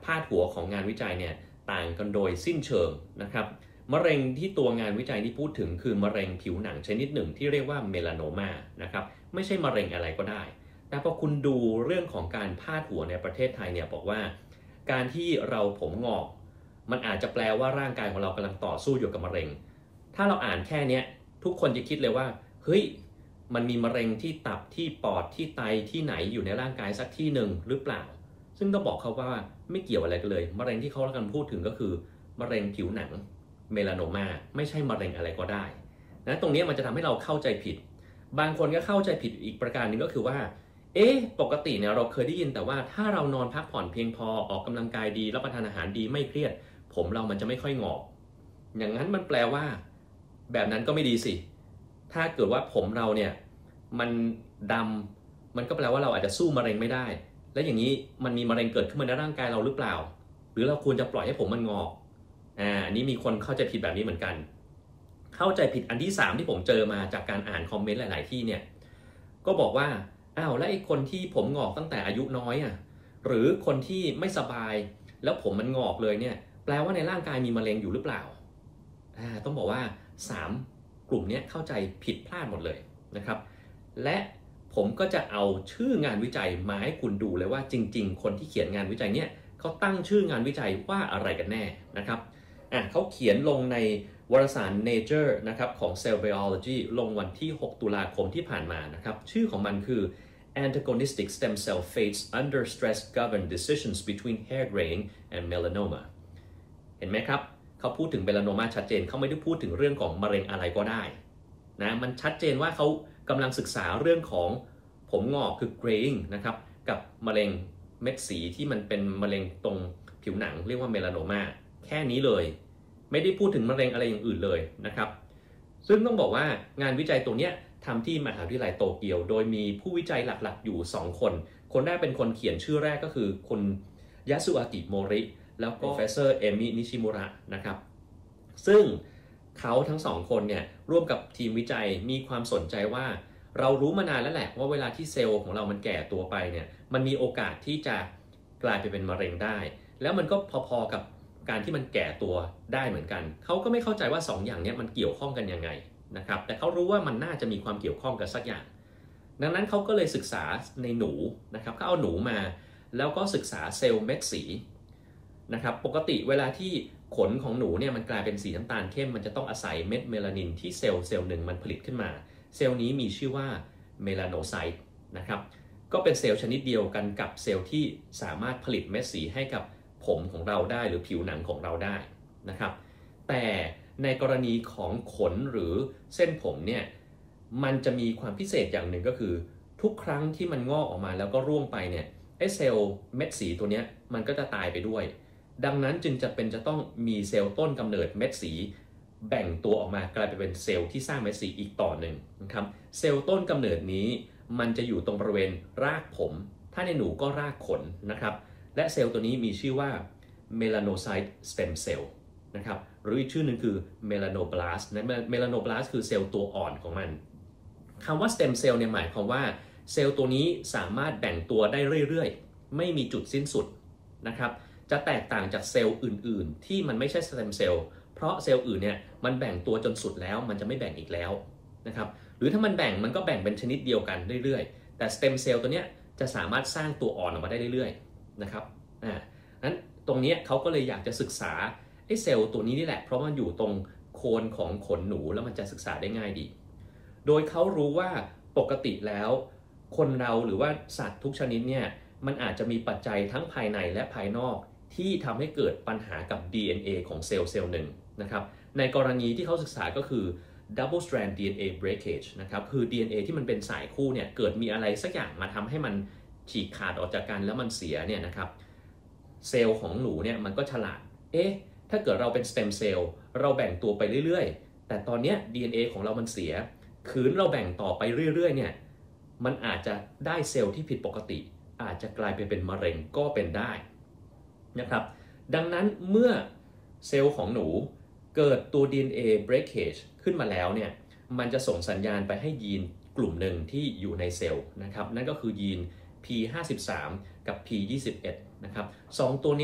าดหัวของงานวิจัยเนี่ยต่างกันโดยสิ้นเชิงนะครับมะเร็งที่ตัวงานวิจัยที่พูดถึงคือมะเร็งผิวหนังชนิดหนึ่งที่เรียกว่าเมลานโนมานะครับไม่ใช่มะเร็งอะไรก็ได้แต่พอคุณดูเรื่องของการพาดหัวในประเทศไทยเนี่ยบอกว่าการที่เราผมงอกมันอาจจะแปลว่าร่างกายของเรากำลังต่อสู้อยู่กับมะเร็งถ้าเราอ่านแค่นี้ทุกคนจะคิดเลยว่าเฮ้ยมันมีมะเร็งที่ตับที่ปอดที่ไตที่ไหนอยู่ในร่างกายสักที่หนึ่งหรือเปล่าซึ่งต้องบอกเขาว่าไม่เกี่ยวอะไรกันเลยมะเร็งที่เขากำลังพูดถึงก็คือมะเร็งผิวหนังเมลานโนมาไม่ใช่มะเร็งอะไรก็ได้นะตรงนี้มันจะทำให้เราเข้าใจผิดบางคนก็เข้าใจผิดอีกประการหนึ่งก็คือว่าปกติเนี่ยเราเคยได้ยินแต่ว่าถ้าเรานอนพักผ่อนเพียงพอออกกำลังกายดีรับประทานอาหารดีไม่เครียดผมเรามันจะไม่ค่อยงอกอย่างนั้นมันแปลว่าแบบนั้นก็ไม่ดีสิถ้าเกิดว่าผมเราเนี่ยมันดำมันก็แปลว่าเราอาจจะสู้มะเร็งไม่ได้และอย่างนี้มันมีมะเร็งเกิดขึ้นมาในร่างกายเราหรือเปล่าหรือเราควรจะปล่อยให้ผมมันงอกอันนี้มีคนเข้าใจผิดแบบนี้เหมือนกันเข้าใจผิดอันที่3ที่ผมเจอมาจากการอ่านคอมเมนต์หลายๆที่เนี่ยก็บอกว่าอ้าวแล้วไอ้คนที่ผมงอกตั้งแต่อายุน้อยหรือคนที่ไม่สบายแล้วผมมันงอกเลยเนี่ยแปลว่าในร่างกายมีมะเร็งอยู่หรือเปล่าต้องบอกว่า3กลุ่มนี้เข้าใจผิดพลาดหมดเลยนะครับและผมก็จะเอาชื่องานวิจัยมาให้คุณดูเลยว่าจริงๆคนที่เขียนงานวิจัยเนี่ยเขาตั้งชื่องานวิจัยว่าอะไรกันแน่นะครับเขาเขียนลงในวารสาร Nature นะครับของ Cell Biology ลงวันที่6 ตุลาคมที่ผ่านมานะครับชื่อของมันคือ Antagonistic stem cell fates under stress govern decisions between hair graying and melanoma เห็นไหมครับเขาพูดถึงเมลานโนมาชัดเจนเขาไม่ได้พูดถึงเรื่องของมะเร็งอะไรก็ได้นะมันชัดเจนว่าเขากำลังศึกษาเรื่องของผมงอกคือ graying นะครับกับมะเร็งเม็ดสีที่มันเป็นมะเร็งตรงผิวหนังเรียกว่าเมลานโนมาแค่นี้เลยไม่ได้พูดถึงมะเร็งอะไรอย่างอื่นเลยนะครับซึ่งต้องบอกว่างานวิจัยตัวนี้ทำที่มหาวิทยาลัยโตเกียวโดยมีผู้วิจัยหลักๆอยู่2คนแรกเป็นคนเขียนชื่อแรกก็คือคุณยาสุอากิโมริแล้วก็ Professor เอมินิชิมุระนะครับซึ่งเขาทั้ง2คนเนี่ยร่วมกับทีมวิจัยมีความสนใจว่าเรารู้มานานแล้วแหละว่าเวลาที่เซลล์ของเรามันแก่ตัวไปเนี่ยมันมีโอกาสที่จะกลายไปเป็นมะเร็งได้แล้วมันก็พอๆกับการที่มันแก่ตัวได้เหมือนกันเขาก็ไม่เข้าใจว่า2อย่างนี้มันเกี่ยวข้องกันยังไงนะครับแต่เขารู้ว่ามันน่าจะมีความเกี่ยวข้องกันสักอย่างดังนั้นเขาก็เลยศึกษาในหนูนะครับเขาเอาหนูมาแล้วก็ศึกษาเซลล์เม็ดสีนะครับปกติเวลาที่ขนของหนูเนี่ยมันกลายเป็นสีน้ำตาลเข้มมันจะต้องอาศัยเม็ดเมลานินที่เซลล์หนึ่งมันผลิตขึ้นมาเซลล์นี้มีชื่อว่าเมลาโนไซต์นะครับก็เป็นเซลล์ชนิดเดียวกันกับเซลล์ที่สามารถผลิตเม็ดสีให้กับผมของเราได้หรือผิวหนังของเราได้นะครับแต่ในกรณีของขนหรือเส้นผมเนี่ยมันจะมีความพิเศษอย่างหนึ่งก็คือทุกครั้งที่มันงอกออกมาแล้วก็ร่วงไปเนี่ยไอ้เซลล์เม็ดสีตัวนี้มันก็จะตายไปด้วยดังนั้นจึงจะต้องมีเซลล์ต้นกำเนิดเม็ดสีแบ่งตัวออกมากลายไปเป็นเซลล์ที่สร้างเม็ดสีอีกต่อหนึ่งนะครับเซลล์ต้นกำเนิดนี้มันจะอยู่ตรงบริเวณรากผมถ้าในหนูก็รากขนนะครับและเซลล์ตัวนี้มีชื่อว่าเมลาโนไซต์สเต็มเซลล์นะครับหรืออีกชื่อหนึ่งคือเมลาโนบลาสต์นะเมลาโนบลาสต์คือเซลล์ตัวอ่อนของมันคำว่าสเต็มเซลล์เนี่ยหมายความว่าเซลล์ตัวนี้สามารถแบ่งตัวได้เรื่อยๆไม่มีจุดสิ้นสุดนะครับจะแตกต่างจากเซลล์อื่นๆที่มันไม่ใช่สเต็มเซลล์เพราะเซลล์อื่นเนี่ยมันแบ่งตัวจนสุดแล้วมันจะไม่แบ่งอีกแล้วนะครับหรือถ้ามันแบ่งมันก็แบ่งเป็นชนิดเดียวกันเรื่อยๆแต่สเต็มเซลล์ตัวเนี้ยจะสามารถสร้างตัวอ่อนออกมาได้เรื่อยๆนะครับนั้นตรงนี้เขาก็เลยอยากจะศึกษาไอ้เซลล์ตัวนี้นี่แหละเพราะมันอยู่ตรงโคนของขนหนูแล้วมันจะศึกษาได้ง่ายดีโดยเขารู้ว่าปกติแล้วคนเราหรือว่าสัตว์ทุกชนิดเนี่ยมันอาจจะมีปัจจัยทั้งภายในและภายนอกที่ทำให้เกิดปัญหากับ DNA ของเซลล์หนึ่งนะครับในกรณีที่เขาศึกษาก็คือ double strand DNA breakage นะครับคือ DNA ที่มันเป็นสายคู่เนี่ยเกิดมีอะไรสักอย่างมาทำให้มันฉีกขาดออกจากกันแล้วมันเสียเนี่ยนะครับเซลล์ของหนูเนี่ยมันก็ฉลาดถ้าเกิดเราเป็นสเต็มเซลล์เราแบ่งตัวไปเรื่อยๆแต่ตอนนี้ DNA ของเรามันเสียคืนเราแบ่งต่อไปเรื่อยๆเนี่ยมันอาจจะได้เซลล์ที่ผิดปกติอาจจะกลายไปเป็นมะเร็งก็เป็นได้นะครับดังนั้นเมื่อเซลล์ของหนูเกิดตัว DNA breakage ขึ้นมาแล้วเนี่ยมันจะส่งสัญญาณไปให้ยีนกลุ่มหนึ่งที่อยู่ในเซลล์นะครับนั่นก็คือยีน P53 กับ P21 นะครับ2ตัวนี้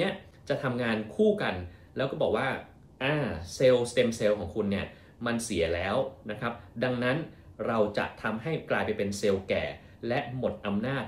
จะทำงานคู่กันแล้วก็บอกว่าเซลล์สเต็มเซลล์ของคุณเนี่ยมันเสียแล้วนะครับดังนั้นเราจะทำให้กลายไปเป็นเซลล์แก่และหมดอำนาจ